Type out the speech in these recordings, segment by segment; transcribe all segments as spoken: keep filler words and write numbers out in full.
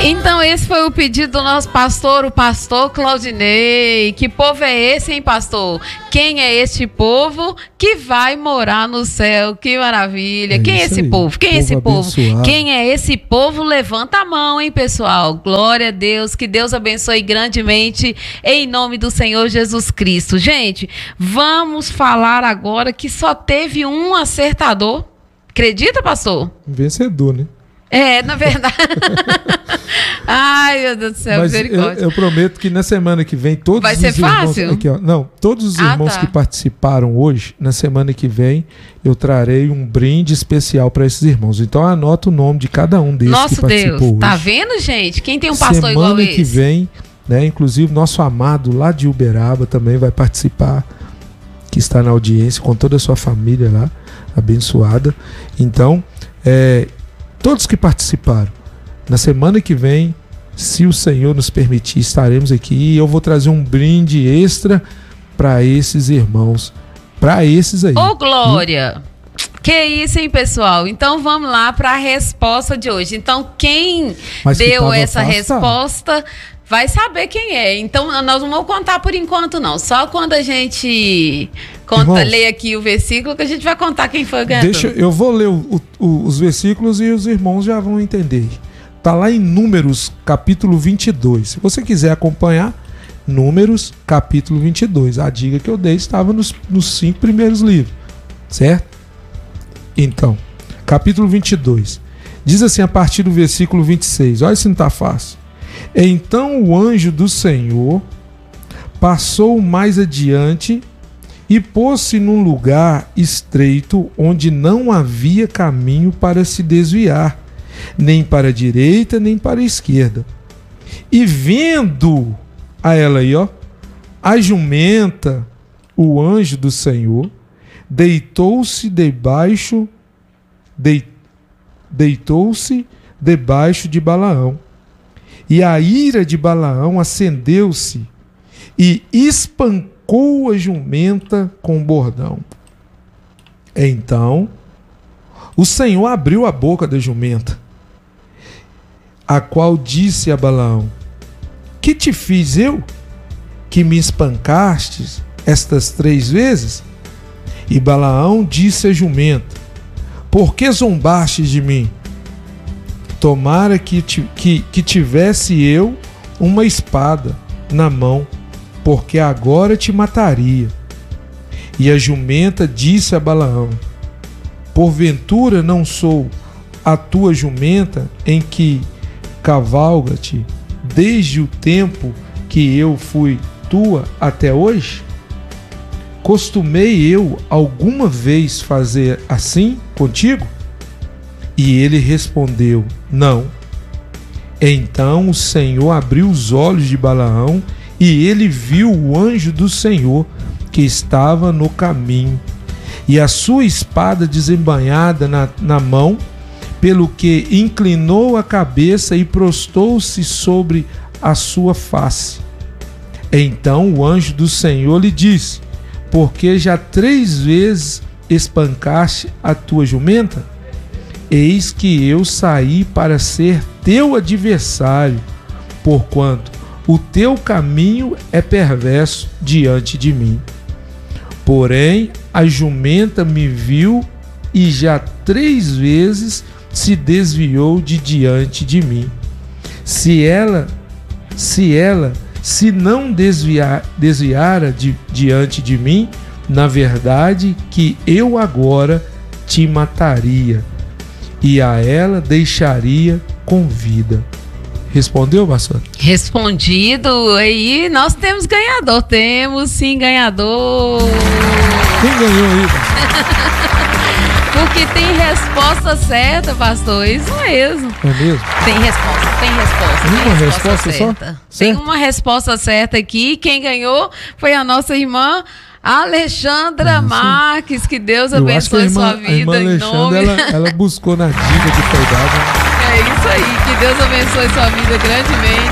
Então esse foi o pedido do nosso pastor, o pastor Claudinei. Que povo é esse, hein, pastor? Quem é este povo que vai morar no céu? Que maravilha. É Quem é esse aí. povo? Quem povo é esse povo? Abençoado. Quem é esse povo? Levanta a mão, hein, pessoal? Glória a Deus. Que Deus abençoe grandemente em nome do Senhor Jesus Cristo. Gente, vamos falar agora que só teve um acertador. Acredita, pastor? Vencedor, né? É, na verdade. Ai, meu Deus do céu, Mas misericórdia. Eu, eu prometo que na semana que vem todos Vai os ser irmãos... fácil? Aqui, ó, não, todos os Ah, irmãos tá. que participaram hoje, na semana que vem, eu trarei um brinde especial para esses irmãos. Então anota o nome de cada um deles Nosso que participou Deus, hoje. tá vendo, gente? Quem tem um pastor semana igual que esse? vem, né, inclusive nosso amado lá de Uberaba também vai participar, que está na audiência com toda a sua família lá, abençoada. Então, é, todos que participaram, na semana que vem, se o Senhor nos permitir, estaremos aqui e eu vou trazer um brinde extra para esses irmãos, para esses aí. Ô, Glória! Que isso, hein, pessoal? Então vamos lá para a resposta de hoje. Então, quem Mas que deu tava essa fácil, resposta vai saber quem é. Então, nós não vamos contar por enquanto, não. Só quando a gente conta, Irmãos, lê aqui o versículo que a gente vai contar quem foi o ganhador. Deixa, eu vou ler o, o, os versículos e os irmãos já vão entender. Está lá em Números, capítulo vinte e dois. Se você quiser acompanhar, Números, capítulo vinte e dois. A dica que eu dei estava nos, nos cinco primeiros livros, certo? Então, capítulo vinte e dois. Diz assim a partir do versículo vinte e seis. Olha se não está fácil. Então o anjo do Senhor passou mais adiante e pôs-se num lugar estreito onde não havia caminho para se desviar, nem para a direita, nem para a esquerda. E vendo a ela aí, ó, a jumenta, o anjo do Senhor, deitou-se debaixo, de, deitou-se debaixo de Balaão. E a ira de Balaão acendeu-se e espancou a jumenta com o bordão. Então, o Senhor abriu a boca da jumenta, a qual disse a Balaão: que te fiz eu, que me espancastes estas três vezes? E Balaão disse à jumenta: por que zombastes de mim? Tomara que, que, que tivesse eu uma espada na mão, porque agora te mataria. E a jumenta disse a Balaão: porventura não sou a tua jumenta em que cavalga-te desde o tempo que eu fui tua até hoje? Costumei eu alguma vez fazer assim contigo? E ele respondeu: não. Então o Senhor abriu os olhos de Balaão e ele viu o anjo do Senhor que estava no caminho e a sua espada desembainhada na, na mão, pelo que inclinou a cabeça e prostou-se sobre a sua face. Então o anjo do Senhor lhe disse: porque já três vezes espancaste a tua jumenta? Eis que eu saí para ser teu adversário, porquanto o teu caminho é perverso diante de mim. Porém, a jumenta me viu e já três vezes se desviou de diante de mim. Se ela, se ela se não desviar, desviara de, diante de mim, na verdade que eu agora te mataria e a ela deixaria com vida. Respondeu, pastor? Respondido. Aí nós temos ganhador. Temos sim ganhador. Quem ganhou aí? Porque tem resposta certa, pastor. Isso mesmo. É mesmo? Tem resposta, tem resposta. Uma tem resposta, resposta certa. só? Tem Certo? uma resposta certa aqui. Quem ganhou foi a nossa irmã Alexandra Isso. Marques. Que Deus Eu acho que a abençoe irmã, sua a irmã vida em nome. Alexandra, ela, ela buscou na dica que foi dada. É isso aí, que Deus abençoe sua vida grandemente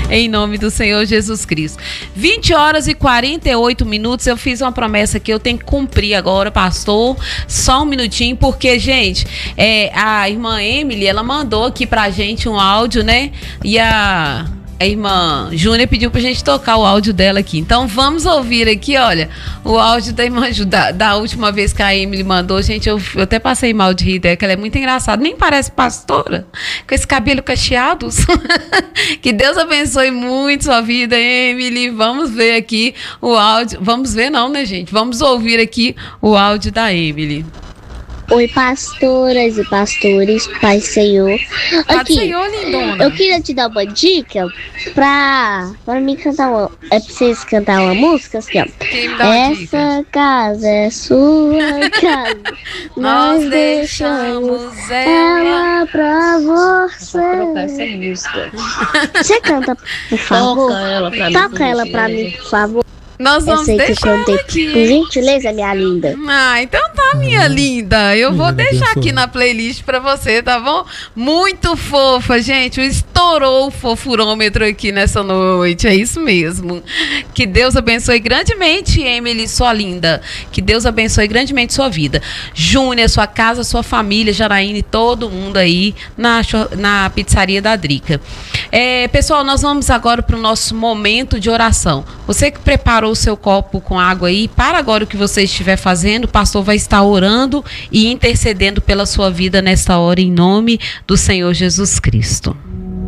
em nome do Senhor Jesus Cristo. vinte horas e quarenta e oito minutos, eu fiz uma promessa que eu tenho que cumprir agora, pastor, só um minutinho, porque, gente, é, a irmã Emily, ela mandou aqui pra gente um áudio, né, e a... A irmã Júnia pediu pra gente tocar o áudio dela aqui. Então vamos ouvir aqui, olha, o áudio da irmã Ju, da, da última vez que a Emily mandou. Gente, eu, eu até passei mal de rir dela, que ela é muito engraçada. Nem parece pastora, com esse cabelo cacheado. Que Deus abençoe muito sua vida, Emily. Vamos ver aqui o áudio. Vamos ver não, né, gente? Vamos ouvir aqui o áudio da Emily. Oi, pastoras e pastores, Pai Senhor. Pai Aqui, Senhor, lindona. Eu queria te dar uma dica pra, pra mim cantar uma... É pra vocês cantar uma música assim, ó. Quem me dá uma dica? Essa casa é sua casa. Nós deixamos ela ela pra você. Vou colocar essa música. Você canta, por favor? Toca ela pra mim. Toca ela pra mim, por favor. Nós Eu vamos sei que eu deixar ela cantei. aqui. Por gentileza, minha linda. Ah, então tá, minha linda. Eu vou Menina deixar abençoada. aqui na playlist pra você, tá bom? Muito fofa, gente. Estourou o fofurômetro aqui nessa noite. É isso mesmo. Que Deus abençoe grandemente, Emily, sua linda. Que Deus abençoe grandemente sua vida. Júnior, sua casa, sua família, Janaíne, todo mundo aí na, cho- na pizzaria da Drica. É, pessoal, nós vamos agora para o nosso momento de oração. Você que preparou o seu copo com água aí, para agora o que você estiver fazendo, o pastor vai estar orando e intercedendo pela sua vida nesta hora, em nome do Senhor Jesus Cristo.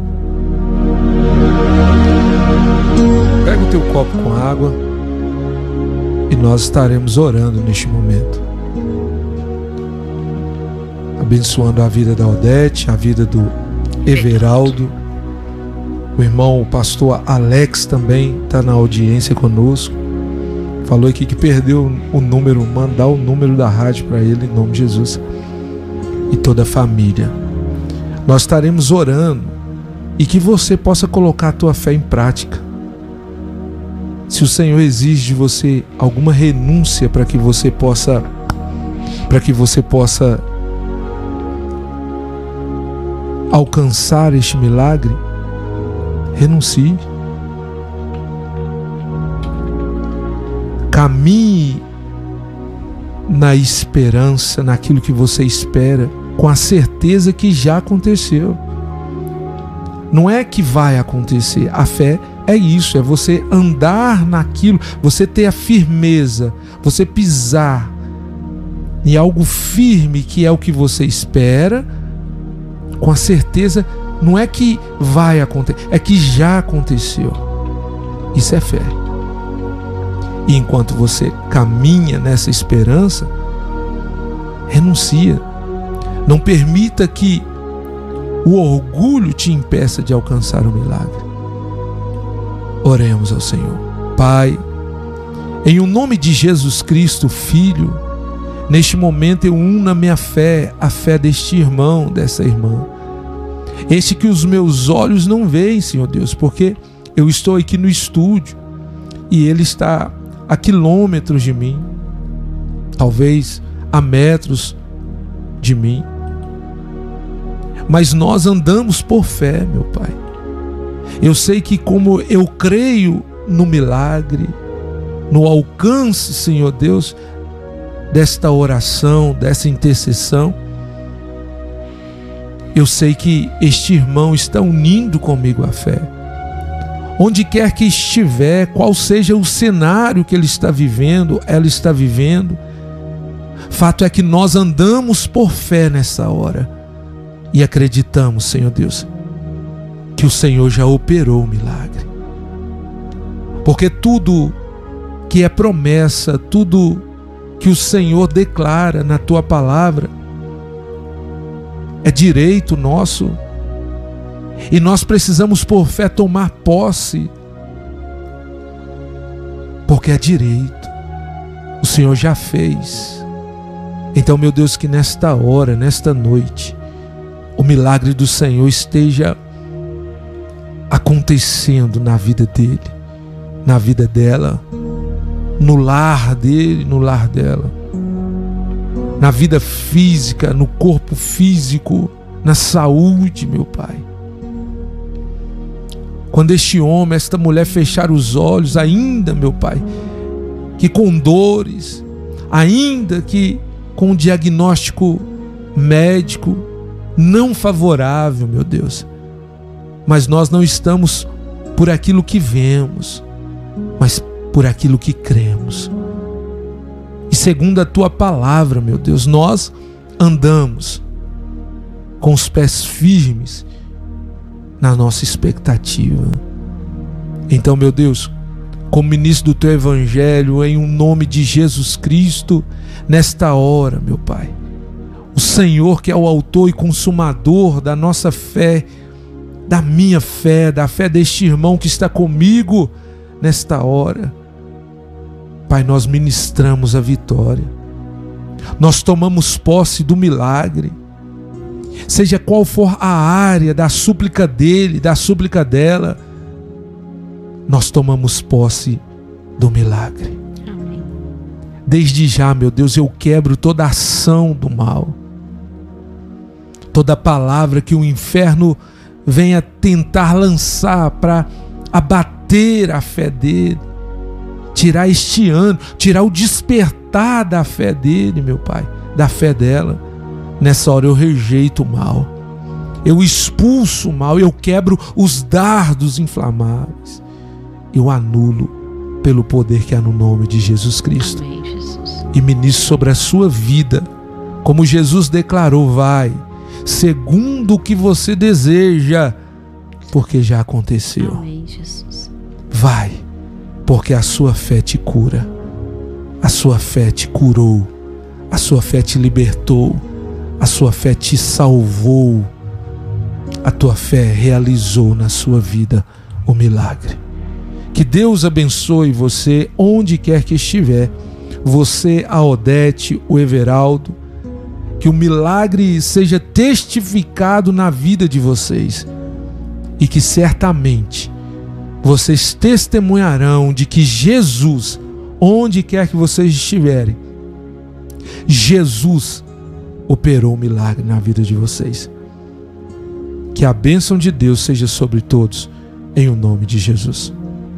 Pega o teu copo com água e nós estaremos orando neste momento. Abençoando a vida da Odete, a vida do Everaldo. O irmão, o pastor Alex também está na audiência conosco. Falou aqui que perdeu o número, mandar o número da rádio para ele, em nome de Jesus. E toda a família. Nós estaremos orando e que você possa colocar a tua fé em prática. Se o Senhor exige de você alguma renúncia para que você possa para que você possa alcançar este milagre, renuncie. Caminhe na esperança, naquilo que você espera, com a certeza que já aconteceu. Não é que vai acontecer. A fé é isso, é você andar naquilo, você ter a firmeza, você pisar em algo firme que é o que você espera, com a certeza. Não é que vai acontecer, é que já aconteceu. Isso é fé. E enquanto você caminha nessa esperança, renuncia. Não permita que o orgulho te impeça de alcançar o milagre. Oremos ao Senhor. Pai, em o nome de Jesus Cristo, Filho, neste momento eu uno a minha fé, a fé deste irmão, dessa irmã. Este que os meus olhos não veem, Senhor Deus, porque eu estou aqui no estúdio e ele está a quilômetros de mim, talvez a metros de mim. Mas nós andamos por fé, meu Pai. Eu sei que como eu creio no milagre, no alcance, Senhor Deus, desta oração, dessa intercessão, eu sei que este irmão está unindo comigo a fé. Onde quer que estiver, qual seja o cenário que ele está vivendo, ela está vivendo, fato é que nós andamos por fé nessa hora e acreditamos, Senhor Deus, que o Senhor já operou o milagre. Porque tudo que é promessa, tudo que o Senhor declara na tua palavra, é direito nosso. E nós precisamos por fé tomar posse, porque é direito. O Senhor já fez. Então, meu Deus, que nesta hora, nesta noite, o milagre do Senhor esteja acontecendo na vida dele, na vida dela, no lar dele, no lar dela, na vida física, no corpo físico, na saúde, meu Pai. Quando este homem, esta mulher fechar os olhos, ainda, meu Pai, que com dores, ainda que com um diagnóstico médico não favorável, meu Deus, mas nós não estamos por aquilo que vemos, mas por aquilo que cremos. E segundo a tua palavra, meu Deus, nós andamos com os pés firmes na nossa expectativa. Então, meu Deus, como ministro do teu evangelho, em um nome de Jesus Cristo, nesta hora, meu Pai, o Senhor que é o autor e consumador da nossa fé, da minha fé, da fé deste irmão que está comigo nesta hora, Pai, nós ministramos a vitória, nós tomamos posse do milagre, seja qual for a área da súplica dele, da súplica dela, nós tomamos posse do milagre. Amém. Desde já, meu Deus, eu quebro toda ação do mal, toda palavra que o inferno venha tentar lançar para abater a fé dele, tirar este ano, tirar o despertar da fé dele, meu Pai, da fé dela. Nessa hora eu rejeito o mal, eu expulso o mal, eu quebro os dardos inflamáveis, eu anulo pelo poder que há no nome de Jesus Cristo. Amém, Jesus. E ministro sobre a sua vida, como Jesus declarou, vai, segundo o que você deseja, porque já aconteceu. Amém, Jesus. Vai, porque a sua fé te cura, a sua fé te curou, a sua fé te libertou, a sua fé te salvou, a tua fé realizou na sua vida o milagre. Que Deus abençoe você onde quer que estiver, você, a Odete, o Everaldo, que o milagre seja testificado na vida de vocês e que certamente vocês testemunharão de que Jesus, onde quer que vocês estiverem, Jesus operou um milagre na vida de vocês. Que a bênção de Deus seja sobre todos, em o nome de Jesus.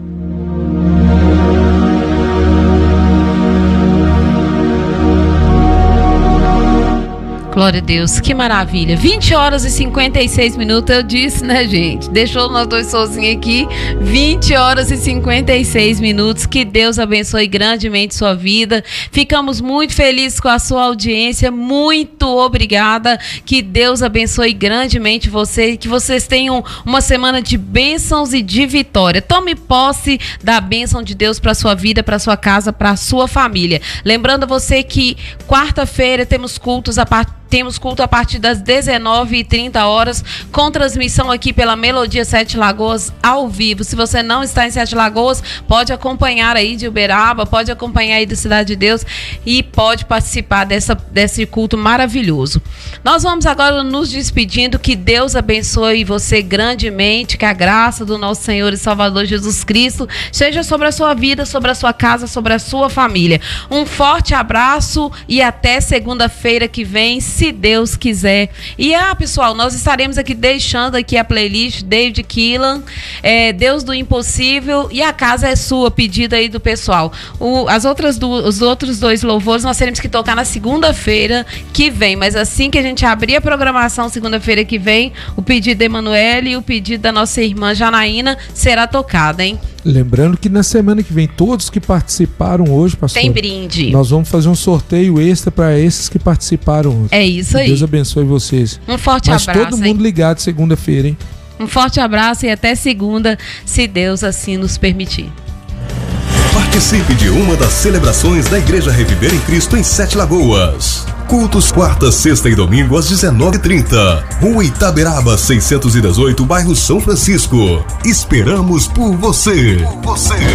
Glória a Deus, que maravilha. vinte horas e cinquenta e seis minutos, eu disse, né, gente? Deixou nós dois sozinhos aqui. vinte horas e cinquenta e seis minutos. Que Deus abençoe grandemente sua vida. Ficamos muito felizes com a sua audiência. Muito obrigada. Que Deus abençoe grandemente você. Que vocês tenham uma semana de bênçãos e de vitória. Tome posse da bênção de Deus para sua vida, para sua casa, para sua família. Lembrando a você que quarta-feira temos cultos a partir Temos culto a partir das dezenove e trinta horas, com transmissão aqui pela Melodia Sete Lagoas ao vivo. Se você não está em Sete Lagoas, pode acompanhar aí de Uberaba, pode acompanhar aí da Cidade de Deus e pode participar dessa, desse culto maravilhoso. Nós vamos agora nos despedindo. Que Deus abençoe você grandemente, que a graça do nosso Senhor e Salvador Jesus Cristo seja sobre a sua vida, sobre a sua casa, sobre a sua família. Um forte abraço e até segunda-feira que vem, se Deus quiser. E ah, pessoal, nós estaremos aqui deixando aqui a playlist David Keelan, é, Deus do Impossível, e a casa é sua, pedido aí do pessoal. O, as outras do, os outros dois louvores nós teremos que tocar na segunda-feira que vem, mas assim que a gente abrir a programação segunda-feira que vem, o pedido da Emanuele e o pedido da nossa irmã Janaína será tocado, hein? Lembrando que na semana que vem, todos que participaram hoje, pastor, tem brinde. Nós vamos fazer um sorteio extra para esses que participaram hoje. É isso aí. Deus abençoe vocês. Um forte Mas abraço. Todo mundo hein? ligado segunda-feira, hein? Um forte abraço e até segunda, se Deus assim nos permitir. Participe de uma das celebrações da Igreja Reviver em Cristo em Sete Lagoas. Cultos quarta, sexta e domingo às dezenove e trinta. Rua Itaberaba, seiscentos e dezoito, bairro São Francisco. Esperamos por você. Por você.